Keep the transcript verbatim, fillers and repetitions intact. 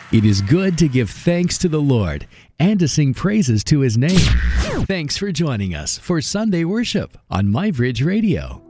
It is good to give thanks to the Lord and to sing praises to His name. Thanks for joining us for Sunday worship on MyBridge Radio.